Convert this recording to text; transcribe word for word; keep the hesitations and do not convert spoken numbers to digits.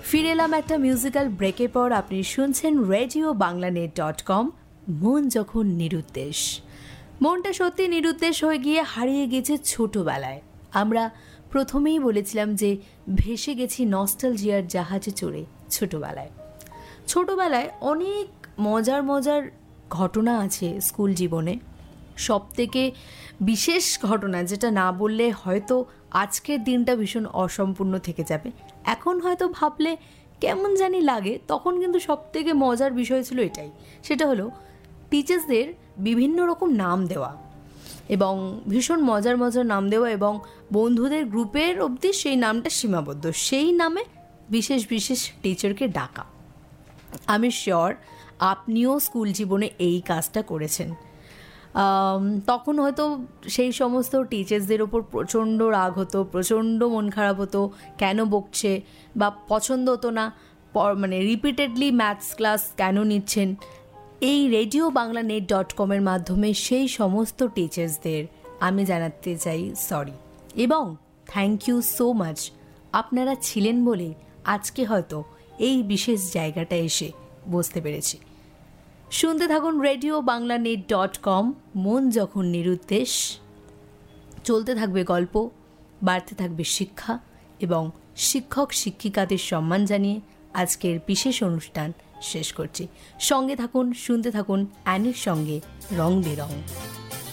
ফিরে এলাম একটা মিউজিক্যাল ব্রেকের পর। আপনি শুনছেন radio Bangla net dot com. মন যখন নিরুদ্দেশ, মনটা সত্যি নিরুদ্দেশ হয়ে গিয়ে হারিয়ে গেছে ছোটোবেলায়। আমরা প্রথমেই বলেছিলাম যে ভেসে গেছি নস্টালজিয়ার জাহাজে চড়ে ছোটোবেলায়। ছোটোবেলায় অনেক মজার মজার ঘটনা আছে স্কুল জীবনে। সবথেকে বিশেষ ঘটনা যেটা না বললে হয়তো আজকের দিনটা ভীষণ অসম্পূর্ণ থেকে যাবে। এখন হয়তো ভাবলে কেমন জানি লাগে, তখন কিন্তু সবথেকে মজার বিষয় ছিল এটাই। সেটা হলো টিচার্সদের বিভিন্ন রকম নাম দেওয়া এবং ভীষণ মজার মজার নাম দেওয়া, এবং বন্ধুদের গ্রুপের অবধি সেই নামটা সীমাবদ্ধ, সেই নামে বিশেষ বিশেষ টিচারকে ডাকা। আমি শিওর আপনিও স্কুল জীবনে এই কাজটা করেছেন। তখন হয়তো সেই সমস্ত টিচার্সদের ওপর প্রচণ্ড রাগ হতো, প্রচণ্ড মন খারাপ হতো, কেন বকছে, বা পছন্দ হতো না, মানে রিপিটেডলি ম্যাথস ক্লাস কেন নিচ্ছেন। এই রেডিও বাংলা নেট ডট কমের মাধ্যমে সেই সমস্ত টিচার্সদের আমি জানাতে চাই সরি এবং থ্যাংক ইউ সো মাচ। আপনারা ছিলেন বলে আজকে হয়তো এই বিশেষ জায়গাটা এসে বসতে পেরেছি। শুনতে থাকুন radio Bangla net dot com. মন যখন নিরুদ্দেশ, চলতে থাকবে গল্প, বাড়তে থাকবে শিক্ষা এবং শিক্ষক শিক্ষিকাদের সম্মান জানিয়ে আজকের বিশেষ অনুষ্ঠান শেষ করছি। সঙ্গে থাকুন, শুনতে থাকুন অ্যানির সঙ্গে রং বেরং।